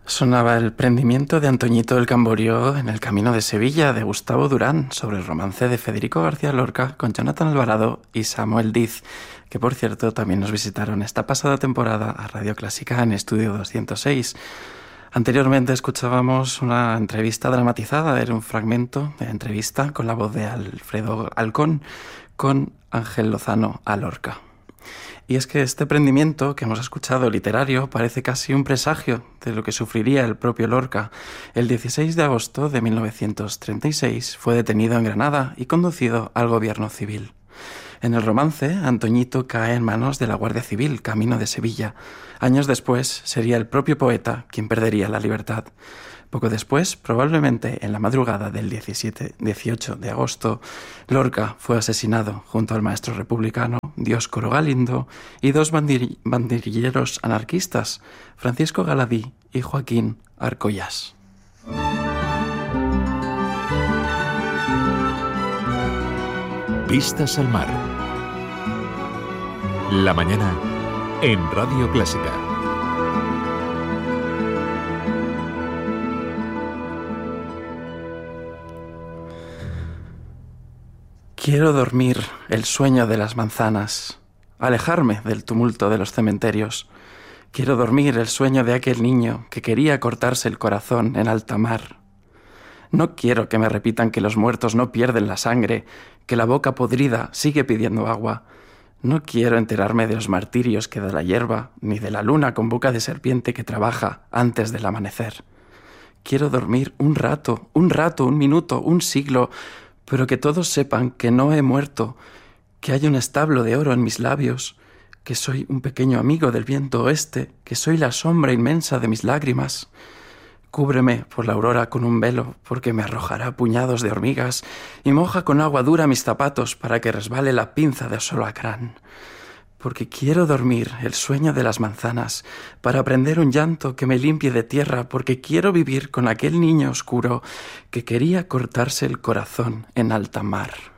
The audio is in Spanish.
Sonaba el prendimiento de Antoñito el Camboriú en El camino de Sevilla de Gustavo Durán sobre el romance de Federico García Lorca con Jonathan Alvarado y Samuel Diz, que por cierto también nos visitaron esta pasada temporada a Radio Clásica en Estudio 206. Anteriormente escuchábamos una entrevista dramatizada, era un fragmento de entrevista con la voz de Alfredo Alcón con Ángel Lozano a Lorca. Y es que este prendimiento que hemos escuchado literario parece casi un presagio de lo que sufriría el propio Lorca. El 16 de agosto de 1936 fue detenido en Granada y conducido al gobierno civil. En el romance, Antoñito cae en manos de la Guardia Civil, camino de Sevilla. Años después, sería el propio poeta quien perdería la libertad. Poco después, probablemente en la madrugada del 18 de agosto, Lorca fue asesinado junto al maestro republicano Dioscoro Galindo y dos banderilleros anarquistas, Francisco Galadí y Joaquín Arcollas. Vistas al mar. La mañana en Radio Clásica. Quiero dormir el sueño de las manzanas, alejarme del tumulto de los cementerios. Quiero dormir el sueño de aquel niño que quería cortarse el corazón en alta mar. No quiero que me repitan que los muertos no pierden la sangre, que la boca podrida sigue pidiendo agua. No quiero enterarme de los martirios que da la hierba, ni de la luna con boca de serpiente que trabaja antes del amanecer. Quiero dormir un rato, un minuto, un siglo, pero que todos sepan que no he muerto, que hay un establo de oro en mis labios, que soy un pequeño amigo del viento oeste, que soy la sombra inmensa de mis lágrimas. Cúbreme por la aurora con un velo, porque me arrojará puñados de hormigas, y moja con agua dura mis zapatos para que resbale la pinza de solacrán. Porque quiero dormir el sueño de las manzanas, para prender un llanto que me limpie de tierra, porque quiero vivir con aquel niño oscuro que quería cortarse el corazón en alta mar.